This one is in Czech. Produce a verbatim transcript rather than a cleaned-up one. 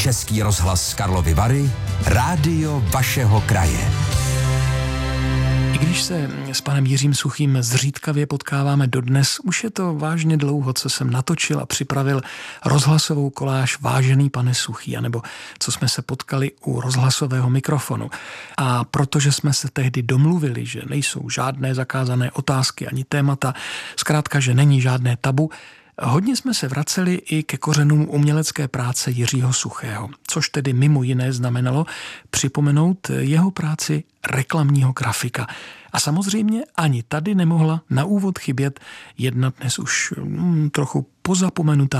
Český rozhlas Karlovy Vary, rádio vašeho kraje. I když se s panem Jiřím Suchým zřídkavě potkáváme dodnes, už je to vážně dlouho, co jsem natočil a připravil rozhlasovou koláž Vážený pane Suchý, anebo co jsme se potkali u rozhlasového mikrofonu. A protože jsme se tehdy domluvili, že nejsou žádné zakázané otázky ani témata, zkrátka, že není žádné tabu, hodně jsme se vraceli i ke kořenům umělecké práce Jiřího Suchého, což tedy mimo jiné znamenalo připomenout jeho práci reklamního grafika. A samozřejmě ani tady nemohla na úvod chybět jedna dnes už mm, trochu pozapomenutá